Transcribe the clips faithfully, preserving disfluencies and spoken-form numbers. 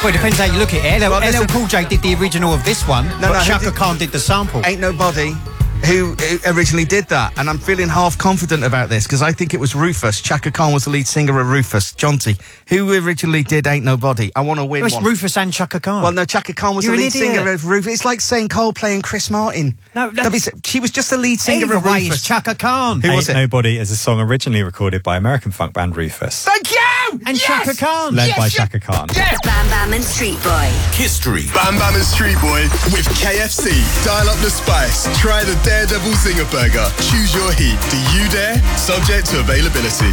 Well, it depends how you look at it. L L, Well, L L listen- Cool J did the original of this one, No, but no, who Chaka did- Khan did the sample. Ain't Nobody who, who originally did that, and I'm feeling half confident about this because I think it was Rufus. Chaka Khan was the lead singer of Rufus. Jonty, who originally did Ain't Nobody. I want to win It was one. Rufus and Chaka Khan. Well, no, Chaka Khan was You're the an lead idiot. singer of Rufus. It's like saying Coldplay and Chris Martin. No, no. That'd be- she was just the lead singer Either of way, Rufus. it's Chaka Khan. Who was Ain't it? Nobody is a song originally recorded by American funk band Rufus, Thank you! And Yes! Chaka Khan. led Yes, by yes. Chaka Khan. Yeah! Bam Bam and Street Boy. History. Bam Bam and Street Boy with K F C. Dial up the spice. Try the Daredevil Zinger Burger. Choose your heat. Do you dare? Subject to availability.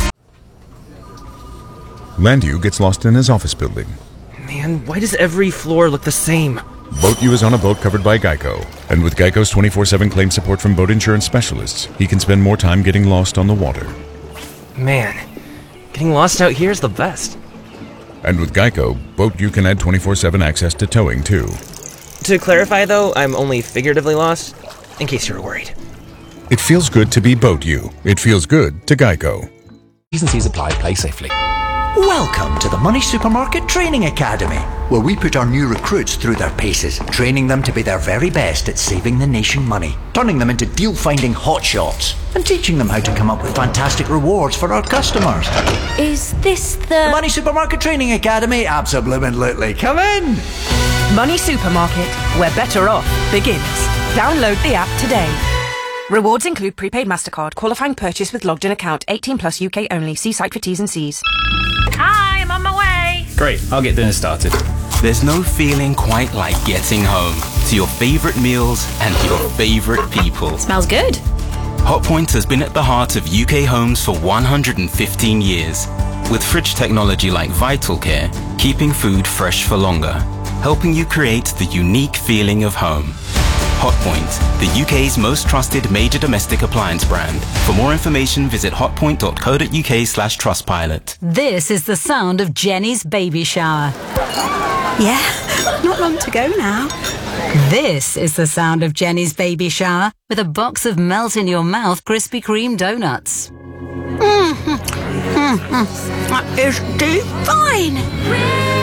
Landu gets lost in his office building. Man, why does every floor look the same? Boat U is on a boat covered by Geico. And with Geico's twenty-four seven claim support from boat insurance specialists, he can spend more time getting lost on the water. Man, getting lost out here is the best. And with Geico, Boat U can add twenty-four seven access to towing, too. To clarify, though, I'm only figuratively lost, in case you were worried. It feels good to be Boat U. It feels good to Geico. T's and C's apply. Play safely. Welcome to the Money Supermarket Training Academy, where we put our new recruits through their paces, training them to be their very best at saving the nation money, turning them into deal-finding hotshots, and teaching them how to come up with fantastic rewards for our customers. Is this The the... Money Supermarket Training Academy? Absolutely. Come in! Money Supermarket, where better off begins. Download the app today. Rewards include prepaid MasterCard, qualifying purchase with logged in account, eighteen plus U K only. See site for T's and C's. Hi, I'm on my way. Great, I'll get dinner started. There's no feeling quite like getting home to your favorite meals and your favorite people. Smells good. Hotpoint has been at the heart of U K homes for one hundred fifteen years, with fridge technology like Vital Care, keeping food fresh for longer, helping you create the unique feeling of home. Hotpoint, the U K's most trusted major domestic appliance brand. For more information, visit hotpoint dot co dot uk slash trustpilot. This is the sound of Jenny's baby shower. Yeah, not long to go now. This is the sound of Jenny's baby shower with a box of melt-in-your-mouth Krispy Kreme donuts. Mm-hmm. Mm-hmm. That is divine.